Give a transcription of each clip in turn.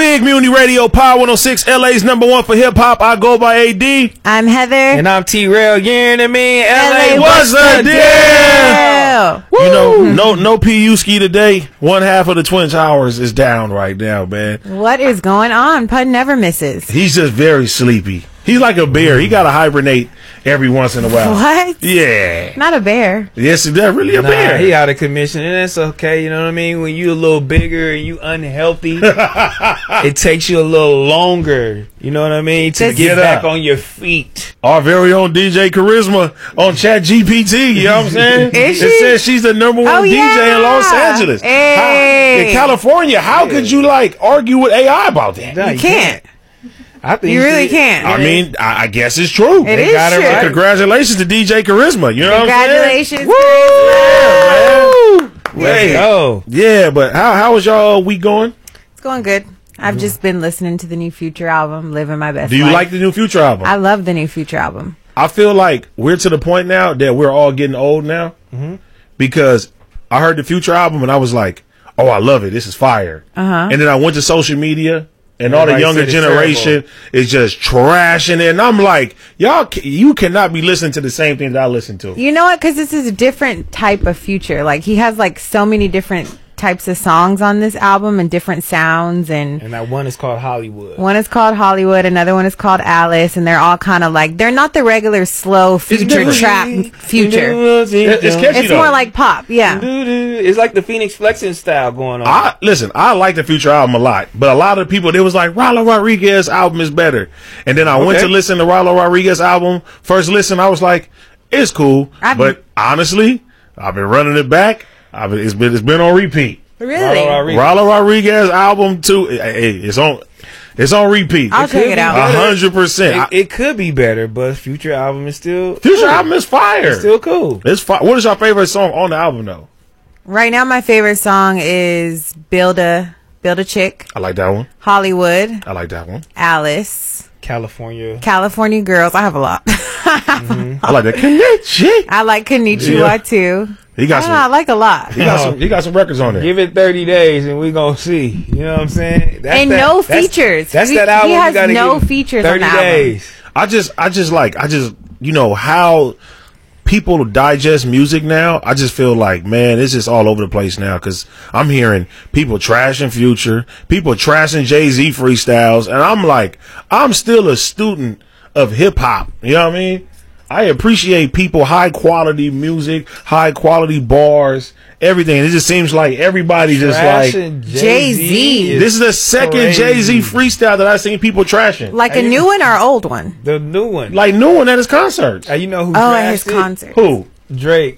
Big Muni Radio, Power 106, LA's #1 for hip hop. I go by AD. I'm Heather. And I'm T-Rail. You hearing me? LA, what's the deal? Woo! You know, no P-U-ski today. One half of the Twin Towers is down right now, man. What is going on? Pud never misses. He's just very sleepy. He's like a bear. He got to hibernate every once in a while. What? Yeah. Not a bear. Yes, they're really a bear. He out of commission, and that's okay. You know what I mean? When you a little bigger and you unhealthy, it takes you a little longer. You know what I mean? To get back on your feet. Our very own DJ Charisma on Chat GPT. You know what I'm saying? Is she? It says she's the #1 DJ in Los Angeles. Hey. In California. How could you argue with AI about that? No, You can't. I think You really can't. I mean, I guess it's true. It is got true. Right. Congratulations to DJ Charisma. You know Congratulations. what I'm saying? Woo! Let's go. Yeah, but how was y'all week going? It's going good. I've just been listening to the new Future album, living my best Do you life. like the new Future album? I love the new Future album. I feel like we're to the point now that we're all getting old now because I heard the Future album and I was like, oh, I love it. This is fire. And then I went to social media and all the younger generation is just trashing it. And I'm like, you cannot be listening to the same thing that I listen to. You know what? Because this is a different type of Future. Like, he has so many different types of songs on this album and different sounds, and that one is called Hollywood. One is called Hollywood, another one is called Alice, and they're all kind of they're not the regular slow Future trap Future. It's catchy. It's more like pop, yeah. It's like the Phoenix Flexing style going on. Listen, I like the Future album a lot, but a lot of people, they was like, Ralo Rodriguez album is better. And then I went to listen to Ralo Rodriguez album. First listen, I was like, it's cool. But honestly, I've been running it back. It's been on repeat. Really? Ralo Rodriguez album too. Hey, it's on repeat. I'll check it out. 100%. It could be better, but Future album is still Future album is fire. It's still cool. It's fire. What is your favorite song on the album though? Right now, my favorite song is Build a Chick. I like that one. Hollywood. I like that one. Alice. California Girls. I have a lot. I like that. Konnichiwa. I like Konnichiwa too. I like a lot. He got some records on there. Give it 30 days and we gonna see. You know what I'm saying? No features. That's that album. He has you gotta no give features 30 on the days. album. You know how people digest music now. I just feel like, man, it's just all over the place now because I'm hearing people trashing Future, people trashing Jay-Z freestyles, and I'm like, I'm still a student of hip hop. You know what I mean? I appreciate people, high quality music, high quality bars, everything. It just seems like everybody just like Jay-Z. This is the second Jay-Z freestyle that I've seen people trashing. Like a new one or old one? The new one. Like new one at his concerts. You know who at his concert. Who? Drake.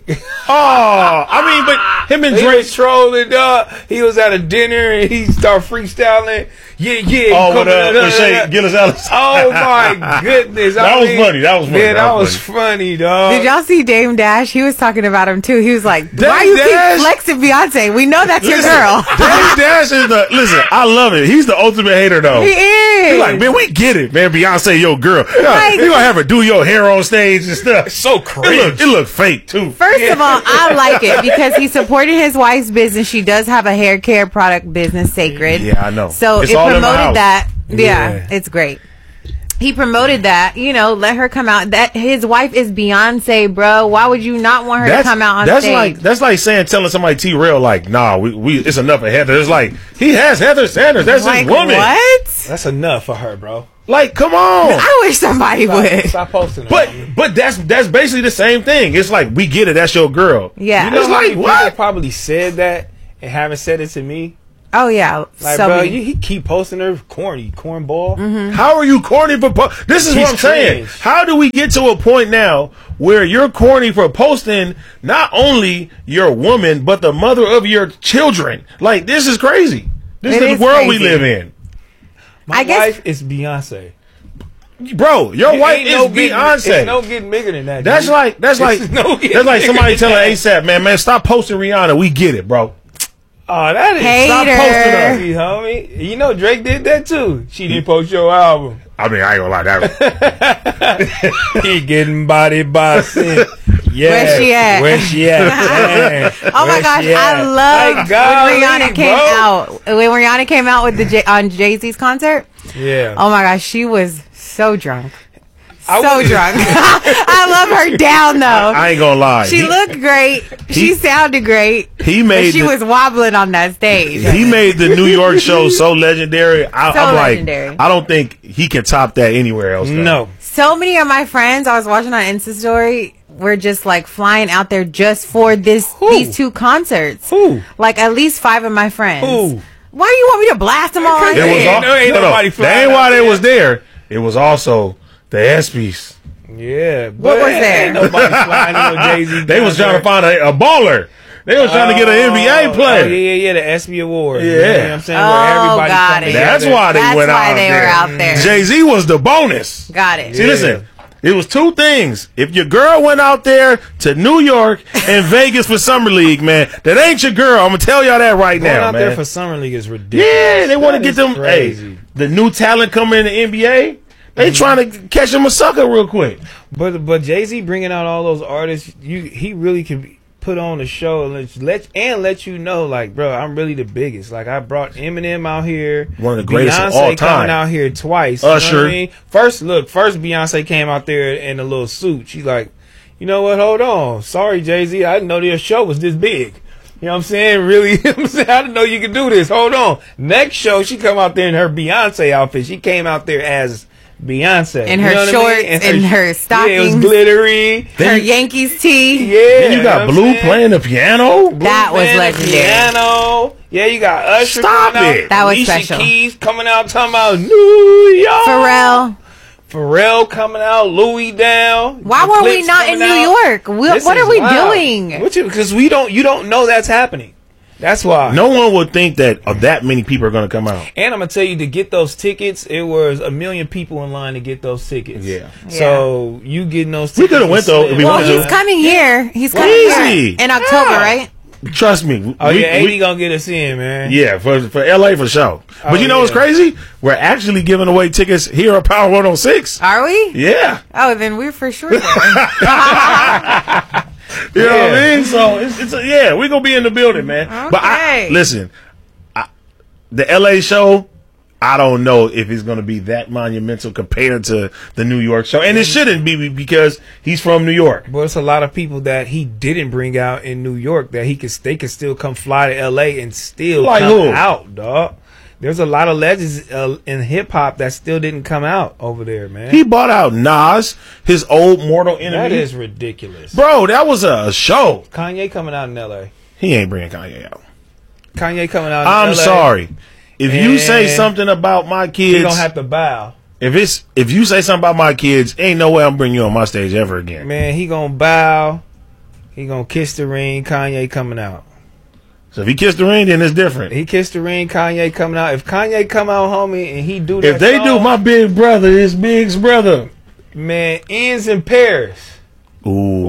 But him and Drake was trolling, dog. He was at a dinner and he started freestyling. With Shay Gillis-Ellis. Oh my goodness. That was funny. Yeah, that was funny, dog. Did y'all see Dame Dash? He was talking about him too. He was like, why you keep flexing Beyonce? We know that's your girl. Dame Dash is I love it. He's the ultimate hater though. He is. He's like, man, we get it, man. Beyonce, your girl. You gonna have her do your hair on stage and stuff. It's so crazy. It look fake too. First of all, I like it because he supported his wife's business. She does have a hair care product business, Sacred. Yeah, I know. So it promoted that. Yeah, it's great. He promoted that, let her come out. That his wife is Beyonce, bro. Why would you not want her to come out on stage? That's like telling somebody T-Rail nah, we it's enough of Heather. It's like he has Heather Sanders. That's his woman. What? That's enough for her, bro. Like, come on. I wish somebody would. Stop posting her. But that's basically the same thing. It's like, we get it. That's your girl. Yeah. You know it's like, what? People probably said that and haven't said it to me. Oh, yeah. Like, bro, he keep posting her cornball. Mm-hmm. How are you corny for this is what I'm saying. How do we get to a point now where you're corny for posting not only your woman, but the mother of your children? Like, this is crazy. This is the world we live in. My wife is Beyonce. Bro, your wife is Beyonce. It's no getting bigger than that. That's like somebody telling ASAP, man, stop posting Rihanna. We get it, bro. Oh, that is stop posting her, homie. You know Drake did that too. She didn't post your album. I mean, I ain't gonna lie, that he getting bodied by sin. Yeah. Where's she at? Where's she at? Oh my gosh, I love when Rihanna came out. When Rihanna came out with on Jay-Z's concert. Yeah. Oh my gosh, she was so drunk. So drunk. I love her down though. I ain't gonna lie. She looked great. She sounded great. She was wobbling on that stage. He made the New York show so legendary. I'm legendary. like, I don't think he can top that anywhere else. Though. No. So many of my friends I was watching on Insta Story were just like flying out there just for these two concerts. Who? Like at least 5 of my friends. Who? Why do you want me to blast them all? Ain't nobody flying. That ain't why out they there. was there. It was also the ESPYs. Yeah. What was there? Ain't nobody flying on Jay-Z. They was trying to find a baller. They was trying to get an NBA player. Yeah. The ESPY Awards. Yeah. You know what I'm saying? Where everybody got come it. together. That's why they went out they there. were out there. Jay-Z was the bonus. Got it. See, listen. It was 2 things. If your girl went out there to New York and Vegas for Summer League, man, that ain't your girl. I'm gonna tell y'all that right Going now, out man. there for Summer League is ridiculous. Yeah, they want to get them. Crazy. Hey, the new talent coming in the NBA. They trying to catch them a sucker real quick. But Jay-Z bringing out all those artists, he really can put on a show and let you know, like, bro, I'm really the biggest. Like, I brought Eminem out here, one of the greatest Beyonce of all time, coming out here twice. Usher. You know what I mean? First Beyonce came out there in a little suit. She's like, you know what? Hold on, sorry, Jay-Z, I didn't know their show was this big. You know what I'm saying? Really, you know what I'm saying? I didn't know you could do this. Hold on. Next show, she come out there in her Beyonce outfit. She came out there as Beyonce In her shorts, in her stockings. Yeah, it was glittery. Her Yankees tee. Yeah. Then you got Blue playing the piano. That was legendary. Piano. Yeah, you got Usher. Stop coming it. Out. That was Alicia special. Keys coming out talking about New York. Pharrell coming out. Louis down. Why were we not in New York? What are we doing? Because you don't know that's happening. That's why. No one would think that that many people are going to come out. And I'm going to tell you, to get those tickets, it was 1 million people in line to get those tickets. Yeah. So you getting those tickets. We could have went though. If we Well, wanted he's to. coming here. He's coming Easy. here in October, right? Trust me. Oh, yeah, AD going to get us in, man. Yeah, for LA for sure. But you know what's crazy? We're actually giving away tickets here at Power 106. Are we? Yeah. Oh, then we're for sure there. You know what I mean? So we're gonna be in the building, man. Okay. But listen, the LA show, I don't know if it's gonna be that monumental compared to the New York show, and it shouldn't be because he's from New York. But it's a lot of people that he didn't bring out in New York that they could still come fly to LA and still Like come who? out, dog. There's a lot of legends in hip hop that still didn't come out over there, man. He bought out Nas, his old mortal enemy. That is ridiculous, bro. That was a show. Kanye coming out in LA. He ain't bringing Kanye out. Kanye coming out. I'm in LA. sorry. If you And say something about my kids, He gonna have to bow. If you say something about my kids, ain't no way I'm bringing you on my stage ever again. Man, he gonna bow. He gonna kiss the ring. Kanye coming out. So if he kissed the ring, then it's different. He kissed the ring. Kanye coming out. If Kanye come out, homie, and he do that, If they do, my big brother, his big's brother, man, ends in Paris. ooh,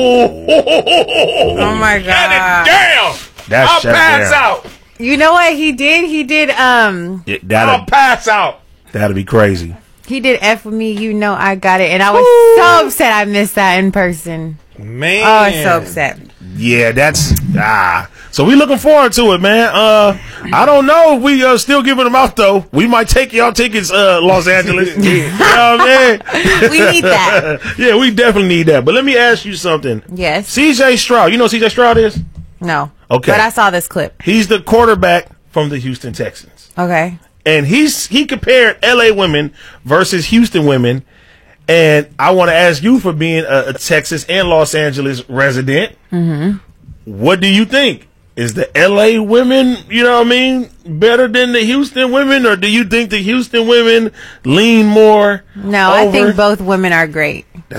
Oh my god! Damn, that's I'll shut pass down. out. You know what he did? He did I'll That'll pass out. be crazy. he did F with me. You know I got it, and I was so upset I missed that in person. Man, Oh, I was so upset. Yeah, that's So we looking forward to it, man. I don't know if we still giving them out though. We might take y'all tickets, Los Angeles. You know what I mean? We need that. Yeah, we definitely need that. But let me ask you something. Yes. CJ Stroud, you know who CJ Stroud is? No. Okay. But I saw this clip. He's the quarterback from the Houston Texans. Okay. And he compared LA women versus Houston women. And I want to ask you, for being a Texas and Los Angeles resident, what do you think? Is the LA women, you know what I mean, better than the Houston women? Or do you think the Houston women lean more No, I over? think both women are great.